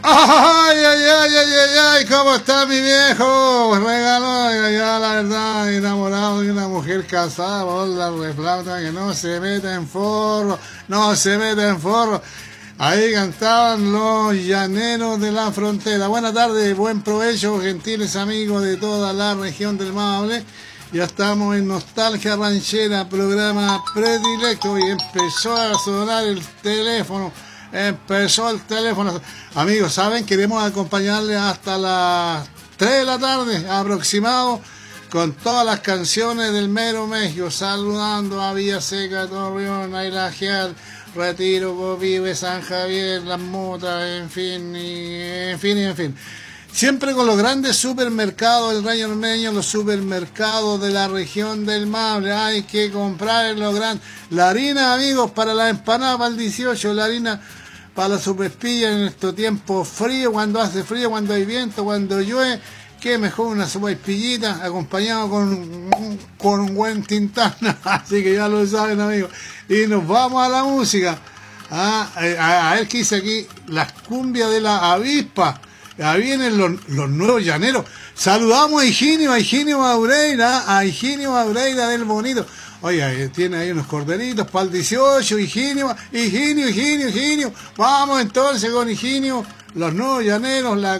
Ay, ay, ay, ay, ay, ay, ¿cómo está mi viejo? Regaló, ya la verdad, enamorado de una mujer casada, por la reflauta que no se mete en forro, no se mete en forro. Ahí cantaban los llaneros de la frontera. Buenas tardes, buen provecho, gentiles amigos de toda la región del Maule. Ya estamos en Nostalgia Ranchera, programa predilecto, y empezó a sonar el teléfono. Empezó el teléfono. Amigos, ¿saben? Queremos acompañarles hasta las 3 de la tarde aproximado con todas las canciones del mero México, saludando a Villaseca, Torreón, Ailajeal, Retiro, Copive, San Javier, Las Motas, en fin. Siempre con los grandes supermercados del Rayo Ormeño, los supermercados de la región del Maule. Hay que comprar en los grandes. La harina, amigos, para la empanada para el 18, la harina para la sopaipilla en estos tiempos fríos, cuando hace frío, cuando hay viento, cuando llueve. Qué mejor una sopaipillita acompañado con un buen tintana. Así que ya lo saben, amigos. Y nos vamos a la música. A ver qué dice aquí, las cumbias de la avispa. Ya vienen los nuevos llaneros. Saludamos a Higinio Maureira del Bonito. Oye, tiene ahí unos corderitos para el 18. Higinio. Vamos entonces con Higinio, los nuevos llaneros, la